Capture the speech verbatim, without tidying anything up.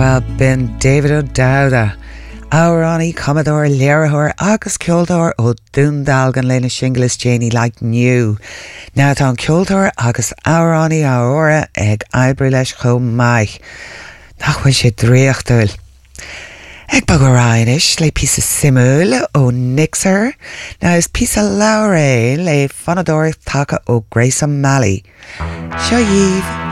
Well, bin David O'Dowda, Aurani, Commodore, Lerathor, agus Ceoltóir ó Dúndalgan lena Shingles Janie like new. Now tá Ceoltóir agus Aurani Aurora ag Ibre leis chom mai. Nachfuil sé dríochtul. Ag bagoráinis le písa simúil ó Nixer, now is písa laure le fanador taka ó Grace O'Malley. Seo Yves.